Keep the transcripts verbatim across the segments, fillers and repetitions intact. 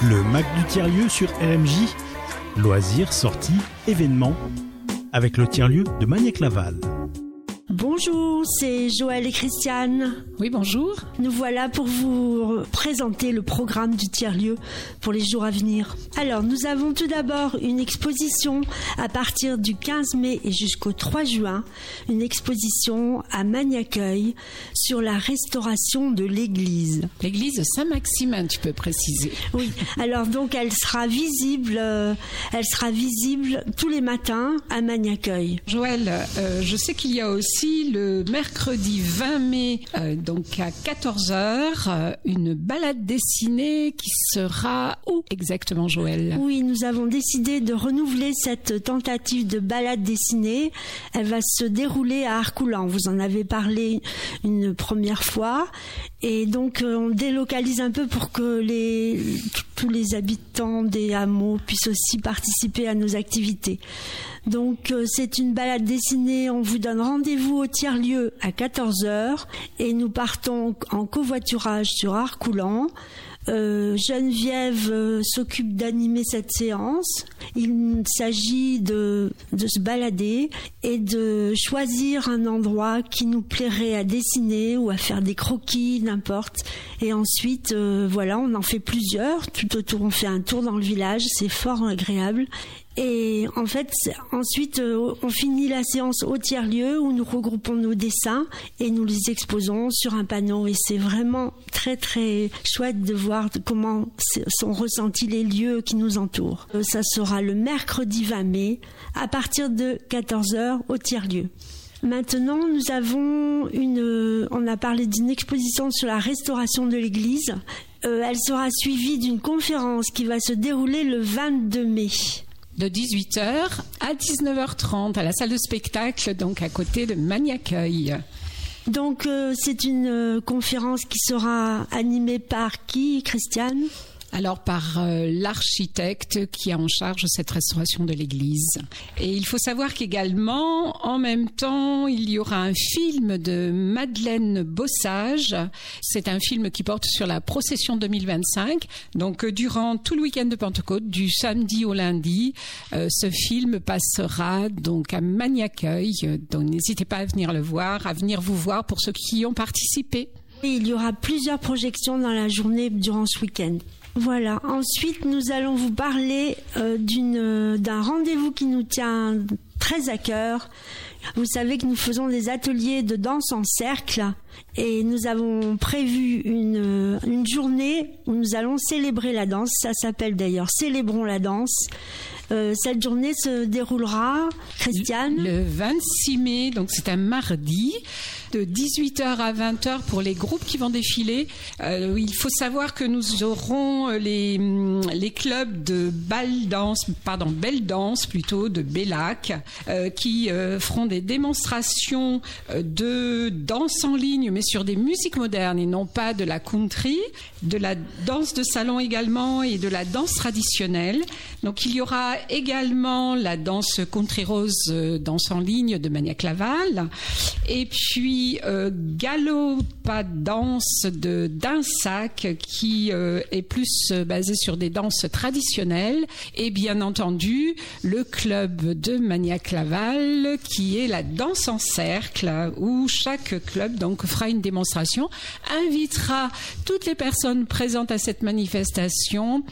Le Mac du tiers-lieu sur R M J. Loisirs, sorties, événements. Avec le tiers-lieu de Magnac-Laval. Bonjour, c'est Joël et Christiane. Oui, bonjour. Nous voilà pour vous présenter le programme du tiers-lieu pour les jours à venir. Alors, nous avons tout d'abord une exposition à partir du quinze mai et jusqu'au trois juin, une exposition à Magnac-Œil sur la restauration de l'église. L'église Saint-Maximin, tu peux préciser. Oui, alors donc elle sera visible, euh, elle sera visible tous les matins à Magnac-Œil. Joël, euh, je sais qu'il y a aussi le mercredi vingt mai, euh, donc à quatorze heures, euh, une balade dessinée qui sera où exactement, Joël ? Oui, nous avons décidé de renouveler cette tentative de balade dessinée. Elle va se dérouler à Harcoulan. Vous en avez parlé une première fois. Et donc, euh, on délocalise un peu pour que les, tous les habitants des hameaux puissent aussi participer à nos activités. Donc, euh, c'est une balade dessinée. On vous donne rendez-vous au tiers-lieu à quatorze heures et nous partons en covoiturage sur Harcoulan. Euh, Geneviève euh, s'occupe d'animer cette séance. Il s'agit de, de se balader et de choisir un endroit qui nous plairait à dessiner ou à faire des croquis, n'importe. Et ensuite, euh, voilà, on en fait plusieurs. Tout autour, on fait un tour dans le village. C'est fort agréable. Et en fait, ensuite, euh, on finit la séance au tiers-lieu où nous regroupons nos dessins et nous les exposons sur un panneau. Et c'est vraiment très, très chouette de voir comment sont ressentis les lieux qui nous entourent. Euh, ça sera le mercredi vingt mai à partir de quatorze heures au tiers-lieu. Maintenant, nous avons une, on a parlé d'une exposition sur la restauration de l'église. Euh, elle sera suivie d'une conférence qui va se dérouler le vingt-deux mai. De dix-huit heures à dix-neuf heures trente à la salle de spectacle, donc à côté de Magnac-Œil. Donc euh, c'est une euh, conférence qui sera animée par qui, Christiane ? Alors par euh, l'architecte qui a en charge cette restauration de l'église. Et il faut savoir qu'également, en même temps, il y aura un film de Madeleine Bossage. C'est un film qui porte sur la procession deux mille vingt-cinq. Donc euh, durant tout le week-end de Pentecôte, du samedi au lundi, euh, ce film passera donc à Magnac-Œil. Donc n'hésitez pas à venir le voir, à venir vous voir pour ceux qui y ont participé. Et il y aura plusieurs projections dans la journée durant ce week-end. Voilà. Ensuite, nous allons vous parler euh, d'une, euh, d'un rendez-vous qui nous tient très à cœur. Vous savez que nous faisons des ateliers de danse en cercle et nous avons prévu une, une journée où nous allons célébrer la danse. Ça s'appelle d'ailleurs « Célébrons la danse ». Euh, cette journée se déroulera, Christiane ? Le vingt-six mai, donc c'est un mardi, de dix-huit heures à vingt heures pour les groupes qui vont défiler. Euh, il faut savoir que nous aurons les, les clubs de bal danse, pardon, belle danse plutôt, de Bellac, euh, qui euh, feront des démonstrations de danse en ligne, mais sur des musiques modernes et non pas de la country, de la danse de salon également et de la danse traditionnelle. Donc il y aura également la danse country rose, euh, danse en ligne de Magnac-Laval, et puis euh, Galopa danse de d'Insac qui euh, est plus euh, basé sur des danses traditionnelles, et bien entendu le club de Magnac-Laval qui est la danse en cercle, où chaque club donc fera une démonstration, invitera toutes les personnes présentes à cette manifestation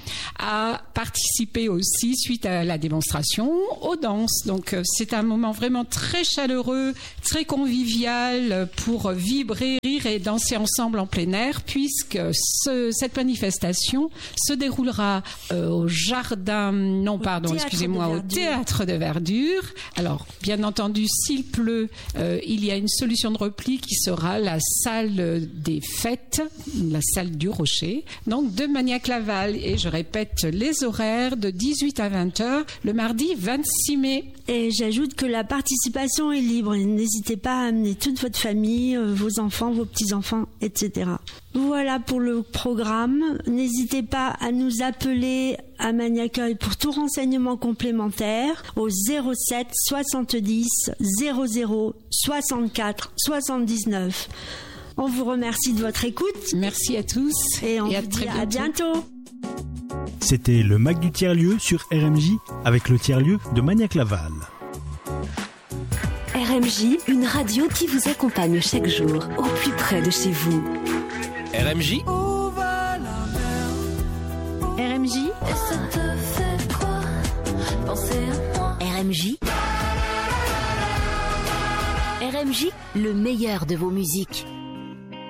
à participer aussi suite à la démonstration aux danses. Donc c'est un moment vraiment très chaleureux, très convivial pour vibrer, rire et danser ensemble en plein air, puisque ce, cette manifestation se déroulera euh, au jardin, non pardon, excusez-moi, au théâtre de Verdure. Alors bien entendu, s'il pleut, euh, il y a une solution de repli qui sera la salle des fêtes, la salle du Rocher, donc de Magnac-Laval. Et je répète les horaires de dix-huit à vingt heures le mardi vingt-six mai. Et j'ajoute que la participation est libre. N'hésitez pas à amener toute votre famille, vos enfants, vos petits-enfants, et cetera. Voilà pour le programme. N'hésitez pas à nous appeler à Magnac-Œil pour tout renseignement complémentaire au zéro sept soixante-dix zéro zéro soixante-quatre soixante-dix-neuf. On vous remercie de votre écoute. Merci à tous et on et vous à dit très bientôt. à bientôt. C'était le Mac du tiers-lieu sur R M J avec le tiers-lieu de Magnac Laval. R M J, une radio qui vous accompagne chaque jour au plus près de chez vous. R M J. R M J. Ça te fait quoi penser à moi? R M J. R M J, le meilleur de vos musiques.